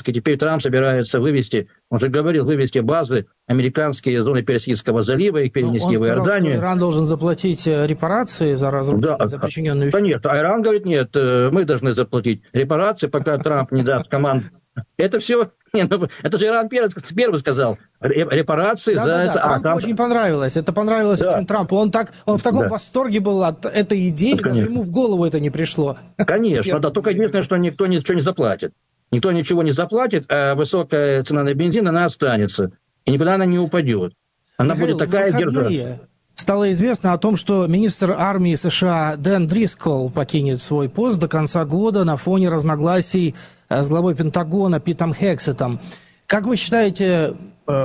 американские. Теперь Трамп собирается вывести, он же говорил, вывести базы американские из зоны Персидского залива, их перенести в Иорданию. Он сказал, что Иран должен заплатить репарации за разрушение, за причиненный ущерб. Конечно, а Иран говорит, нет, мы должны заплатить репарации, пока Трамп не даст команду. Это все, это же Иран первый сказал, репарации за это. Трампу очень понравилось, это понравилось очень Трампу. Он в таком восторге был от этой идеи, даже ему в голову это не пришло. Конечно, да, только единственное, что никто ничего не заплатит. Никто ничего не заплатит, а высокая цена на бензин, она останется. И никуда она не упадет. Она будет такая держава. Стало известно о том, что министр армии США Дэн Дрисколл покинет свой пост до конца года на фоне разногласий с главой Пентагона Питом Хексетом. Как вы считаете,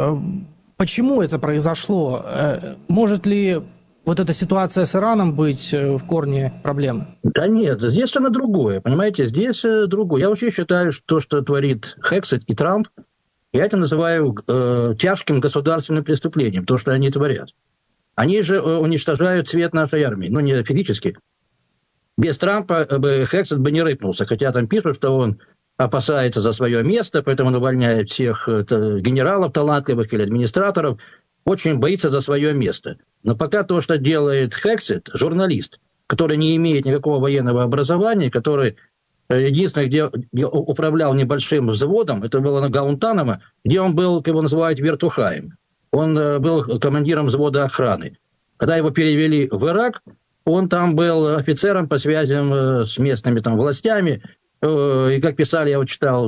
почему это произошло? Может ли вот эта ситуация с Ираном быть в корне проблемы? Да нет, здесь что-то другое, понимаете, здесь другое. Я вообще считаю, что то, что творит Хексет и Трамп, я это называю тяжким государственным преступлением, то, что они творят. Они же уничтожают цвет нашей армии, ну не физически. Без Трампа Хексет бы не рыпнулся, хотя там пишут, что он опасается за свое место, поэтому он увольняет всех генералов талантливых или администраторов, очень боится за свое место. Но пока то, что делает Хексет, журналист, который не имеет никакого военного образования, который единственное, где управлял небольшим взводом, это было на Гаунтанамо, где он был, как его называют, вертухаем. Он был командиром взвода охраны. Когда его перевели в Ирак, он там был офицером по связям с местными там властями. И как писали, я вот читал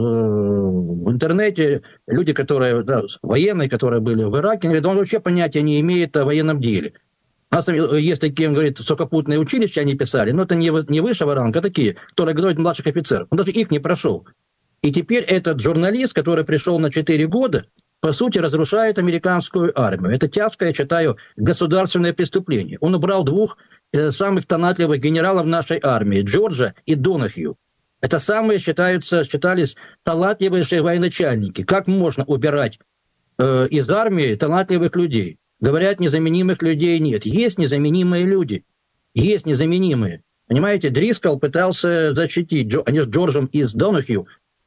в интернете, люди, которые, военные, которые были в Ираке, говорят, он вообще понятия не имеет о военном деле. У нас есть такие, он говорит, сухопутные училища, они писали, но это не высшего ранга, а такие, которые готовят младших офицеров. Он даже их не прошел. И теперь этот журналист, который пришел на 4 года, по сути, разрушает американскую армию. Это тяжкое, я считаю, государственное преступление. Он убрал 2 самых талантливых генералов нашей армии, Джорджа и Донахью. Это самые считались талантливейшие военачальники. Как можно убирать из армии талантливых людей? Говорят, незаменимых людей нет. Есть незаменимые люди. Есть незаменимые. Понимаете, Дрисколл пытался защитить, они с Джорджем и с Донахью,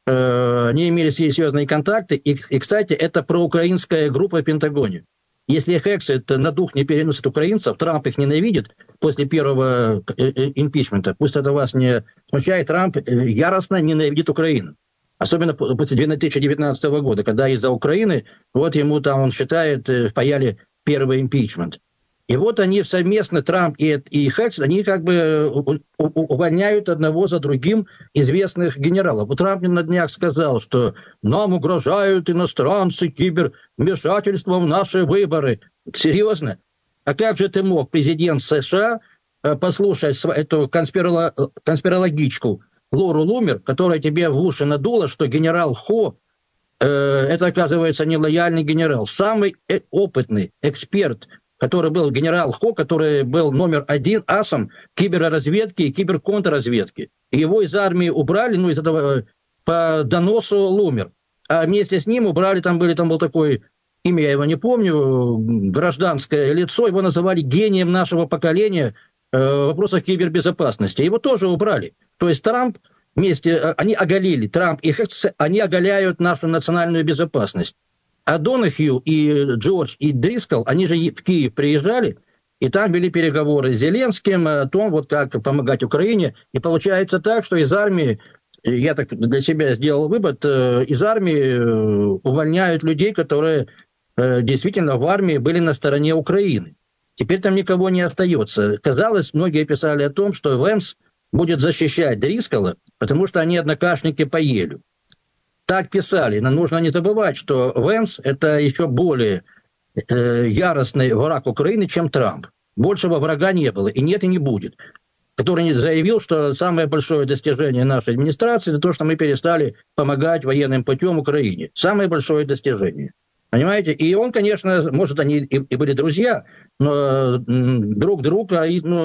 они имели серьезные контакты. И, кстати, это проукраинская группа в Пентагоне. Если Хексет на дух не переносит украинцев, Трамп их ненавидит после первого импичмента. Пусть это вас не смущает, Трамп яростно ненавидит Украину. Особенно после 2019 года, когда из-за Украины, вот ему там, он считает, впаяли первый импичмент. И вот они совместно, Трамп и Хексет, они как бы увольняют одного за другим известных генералов. Вот Трамп на днях сказал, что нам угрожают иностранцы кибервмешательством в наши выборы. Серьезно? А как же ты мог, президент США, послушать эту конспирологичку Лору Лумер, которая тебе в уши надула, что генерал Хо, это, оказывается, нелояльный генерал, самый опытный эксперт, который был генерал Хо, который был номер 1 асом киберразведки и киберконтрразведки. Его из армии убрали, из этого по доносу Лумер. А вместе с ним убрали, там был такой, имя я его не помню, гражданское лицо, его называли гением нашего поколения в вопросах кибербезопасности. Его тоже убрали. То есть Трамп вместе, они оголили, Трамп и Хексет, они оголяют нашу национальную безопасность. А Донахью и Джордж и Дрисколл, они же в Киев приезжали, и там вели переговоры с Зеленским о том, вот как помогать Украине. И получается так, что из армии, я так для себя сделал вывод, из армии увольняют людей, которые действительно в армии были на стороне Украины. Теперь там никого не остается. Казалось, многие писали о том, что Венс будет защищать Дрисколла, потому что они однокашники по Елю. Так писали, но нужно не забывать, что Венс – это еще более яростный враг Украины, чем Трамп. Большего врага не было, и нет, и не будет. Который заявил, что самое большое достижение нашей администрации – это то, что мы перестали помогать военным путем Украине. Самое большое достижение. Понимаете? И он, конечно, может, они и были друзья, но друг друга,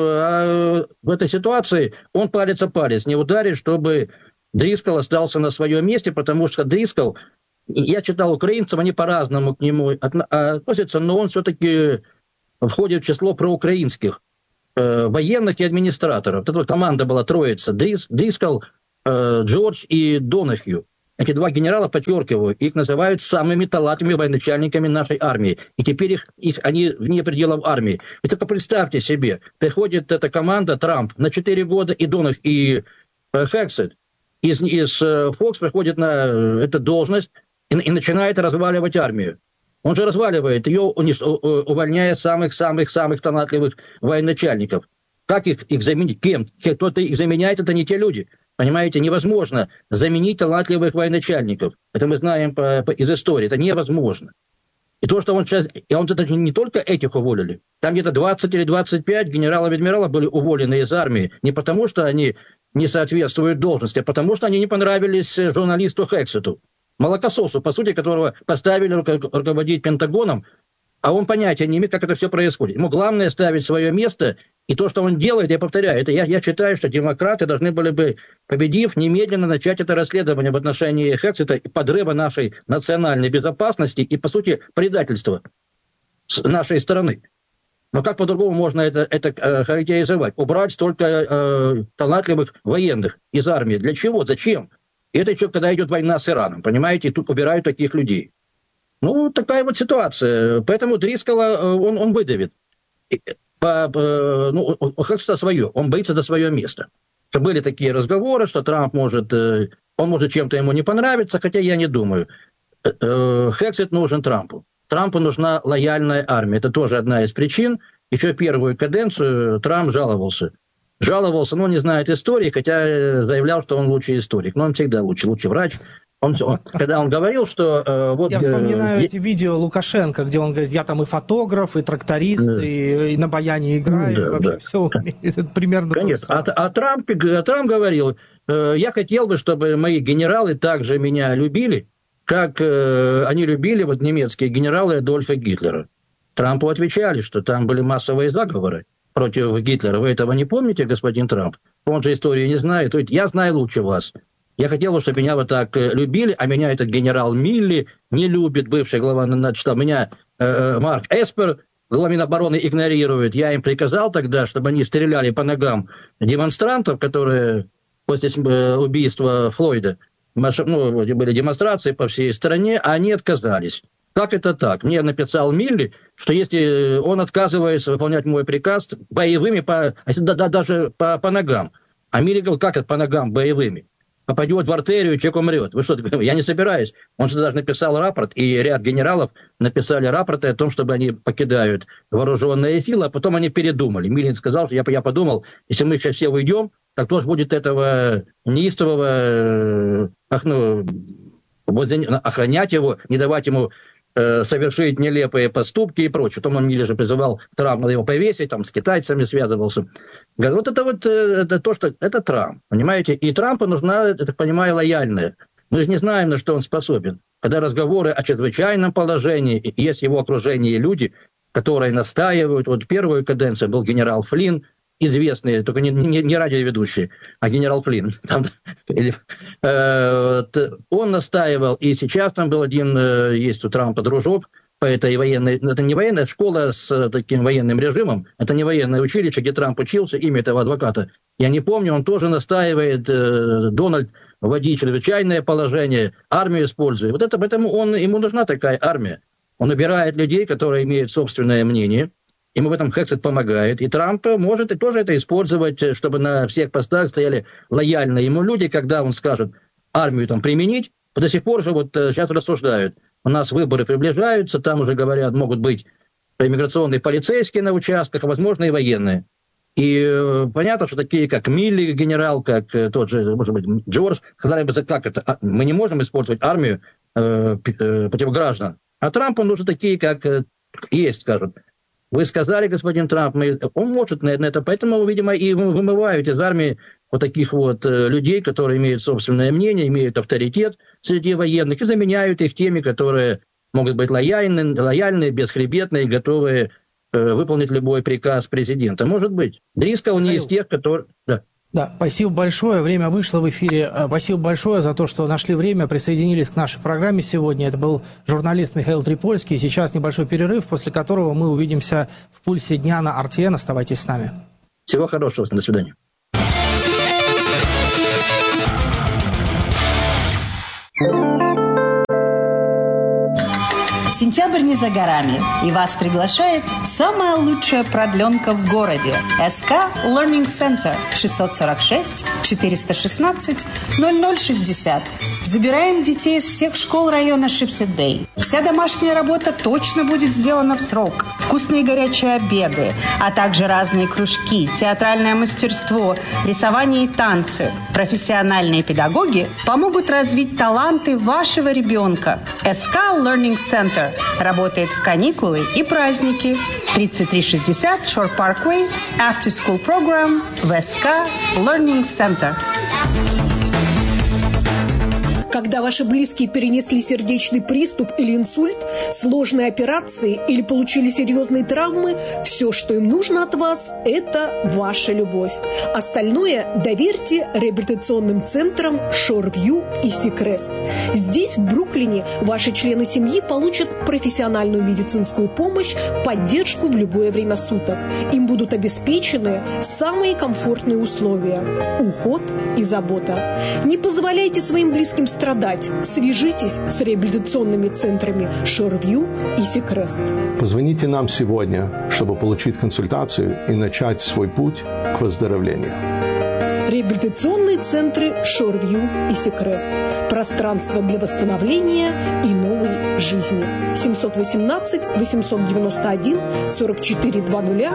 а в этой ситуации он палец о палец не ударит, чтобы Дрисколл остался на своем месте, потому что Дрисколл, я читал украинцев, они по-разному к нему относятся, но он все-таки входит в число проукраинских военных и администраторов. Эта команда была троица: Дрисколл, Джордж и Донахью. эти два генерала, подчеркиваю, их называют самыми талантливыми военачальниками нашей армии. И теперь они вне пределов армии. Вы только представьте себе, приходит эта команда Трамп на 4 года, и Дональд, и Хексет из Фокс приходит на эту должность и начинает разваливать армию. Он же разваливает ее, увольняя самых-самых-самых талантливых военачальников. Как их заменить? Кем? Кто-то их заменяет, это не те люди. Понимаете, невозможно заменить талантливых военачальников. Это мы знаем из истории. Это невозможно. И то, что он сейчас... И он это не только этих уволили. Там где-то 20 или 25 генералов и адмиралов были уволены из армии. Не потому, что они не соответствуют должности, а потому, что они не понравились журналисту Хексету. Молокососу, по сути, которого поставили руководить Пентагоном, а он понятия не имеет, как это все происходит. Ему главное ставить свое место, и то, что он делает, я повторяю, это я считаю, что демократы должны были бы, победив, немедленно начать это расследование в отношении Хексета и подрыва нашей национальной безопасности и, по сути, предательства с нашей стороны. Но как по-другому можно это характеризовать? Убрать столько талантливых военных из армии. Для чего? Зачем? И это еще когда идет война с Ираном, понимаете, и тут убирают таких людей. Ну, такая вот ситуация. Поэтому Дрискала он выдавит. Хексета свое, он боится за свое место. Были такие разговоры, что Трамп может чем-то ему не понравиться, хотя я не думаю. Хексет нужен Трампу. Трампу нужна лояльная армия. Это тоже одна из причин. Еще первую каденцию Трамп жаловался, но не знает истории, хотя заявлял, что он лучший историк. Но он всегда лучший врач. Когда он говорил, что... Я вспоминаю эти видео Лукашенко, где он говорит, я там и фотограф, и тракторист, и на баяне играю, и вообще все умеет. Это примерно конечно. А Трамп говорил, я хотел бы, чтобы мои генералы также меня любили, как они любили немецкие генералы Адольфа Гитлера. Трампу отвечали, что там были массовые заговоры против Гитлера. Вы этого не помните, господин Трамп? Он же историю не знает. Я знаю лучше вас. Я хотел бы, чтобы меня вот так любили, а меня этот генерал Милли не любит, бывший глава штаба. Меня Марк Эспер, глава Минобороны, игнорирует. Я им приказал тогда, чтобы они стреляли по ногам демонстрантов, которые после убийства Флойда, были демонстрации по всей стране, а они отказались. Как это так? Мне написал Милли, что если он отказывается выполнять мой приказ боевыми, даже по ногам. А Милли говорил, как это по ногам боевыми? Попадет в артерию, человек умрет. Вы что, я не собираюсь. Он же даже написал рапорт, и ряд генералов написали рапорты о том, чтобы они покидают вооруженные силы, а потом они передумали. Милли сказал, что я подумал, если мы сейчас все уйдем, так кто же будет этого неистового охранять его, не давать ему совершить нелепые поступки и прочее. Потом он Милли же призывал Трампа, надо его повесить, там с китайцами связывался. Говорит, это то, что это Трамп, понимаете? И Трампу нужна, я так понимаю, лояльная. Мы же не знаем, на что он способен. Когда разговоры о чрезвычайном положении, есть в его окружении люди, которые настаивают. Вот первую каденцию был генерал Флинн, известный, только не радиоведущий, а генерал Флинн. Он настаивал, и сейчас там был есть у Трампа дружок по этой военной, это не военная школа с таким военным режимом, это не военное училище, где Трамп учился, имя этого адвоката. Я не помню, он тоже настаивает, Дональд, вводить чрезвычайное положение, армию использует. Вот поэтому ему нужна такая армия. Он убирает людей, которые имеют собственное мнение. Ему в этом Хексет помогает. И Трамп может и тоже это использовать, чтобы на всех постах стояли лояльные ему люди, когда он скажет армию там применить. До сих пор же вот сейчас рассуждают. У нас выборы приближаются, там уже говорят, могут быть иммиграционные полицейские на участках, а возможно и военные. И понятно, что такие, как Милли, генерал, как тот же, может быть, Джордж, сказали бы, как это, мы не можем использовать армию против граждан. А Трампу нужны такие, как есть, скажут. Вы сказали, господин Трамп, он может на это, поэтому, видимо, и вымывают из армии вот таких вот людей, которые имеют собственное мнение, имеют авторитет среди военных, и заменяют их теми, которые могут быть лояльны, бесхребетные, готовые выполнить любой приказ президента. Может быть. Дрискал не из тех, которые... Да, спасибо большое. Время вышло в эфире. Спасибо большое за то, что нашли время, присоединились к нашей программе сегодня. Это был журналист Михаил Трипольский. Сейчас небольшой перерыв, после которого мы увидимся в «Пульсе дня» на RTN. Оставайтесь с нами. Всего хорошего. До свидания. Сентябрь не за горами, и вас приглашает самая лучшая продленка в городе. СК Learning Center 646-416-0060. Забираем детей из всех школ района Шипсет-Бэй. Вся домашняя работа точно будет сделана в срок. Вкусные горячие обеды, а также разные кружки, театральное мастерство, рисование и танцы. Профессиональные педагоги помогут развить таланты вашего ребенка. СК Learning Center работает в каникулы и праздники. 3360 Shore Parkway, After School Program в СК Learning Center. Когда ваши близкие перенесли сердечный приступ или инсульт, сложные операции или получили серьезные травмы, все, что им нужно от вас, это ваша любовь. Остальное доверьте реабилитационным центрам Shoreview и Seacrest. Здесь, в Бруклине, ваши члены семьи получат профессиональную медицинскую помощь, поддержку в любое время суток. Им будут обеспечены самые комфортные условия, уход и забота. Не позволяйте своим близким страдать. Свяжитесь с реабилитационными центрами Shoreview и Seacrest. Позвоните нам сегодня, чтобы получить консультацию и начать свой путь к выздоровлению. Реабилитационные центры Shoreview и Seacrest. Пространство для восстановления и новой жизни. 718-891-4420,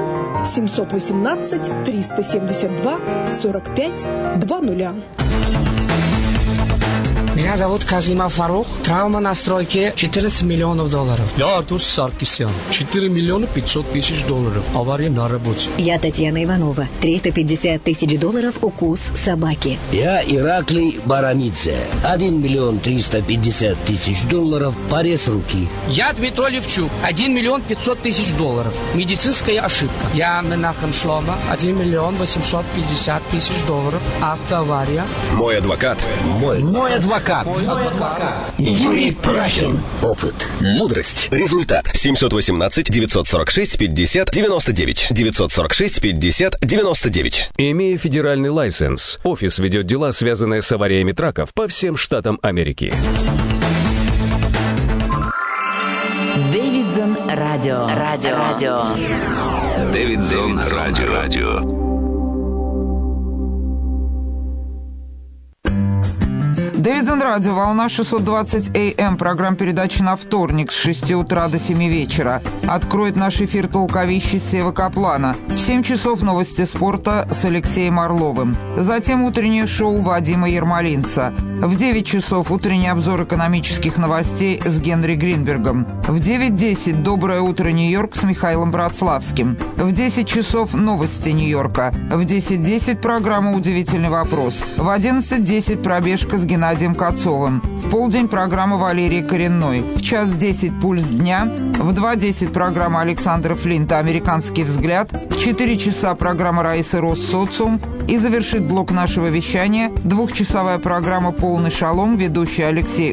718-372-4520. Меня зовут Казима Фарух. Травма на стройке $14 миллионов. Я Артур Саркисян. $4 миллиона 500 тысяч. Авария на работе. Я Татьяна Иванова. $350 тысяч укус собаки. Я Ираклий Барамидзе. $1 миллион 350 тысяч. Порез руки. Я Дмитрий Левчук. $1 миллион 500 тысяч. Медицинская ошибка. Я Менахем Шлома. $1 миллион 850 тысяч. Автоавария. Мой адвокат. Мой адвокат. Юрий Прахин. Опыт. Мудрость. Результат. 718-946-50-99. 946-50-99. Имея федеральный лайсенс, офис ведет дела, связанные с авариями траков по всем штатам Америки. Дэвидсон Радио. Дэвидсон Радио. Дэвидсон Радио, волна 620 АМ, программа передачи на вторник с 6 утра до 7 вечера. Откроет наш эфир толковище Сева Каплана. В 7 часов новости спорта с Алексеем Орловым. Затем утреннее шоу Вадима Ермолинца. В 9 часов утренний обзор экономических новостей с Генри Гринбергом. В 9:10 «Доброе утро, Нью-Йорк» с Михаилом Братславским. В 10 часов новости Нью-Йорка. В 10:10 программа «Удивительный вопрос». В 11:10 пробежка с Геннадием Кацовым. В полдень программа Валерии Коренной. В 1:10 «Пульс дня». В 2:10 программа Александра Флинта «Американский взгляд». В 4 часа программа Раисы Рос «Социум». И завершит блок нашего вещания двухчасовая программа «Полный шалом», ведущий Алексей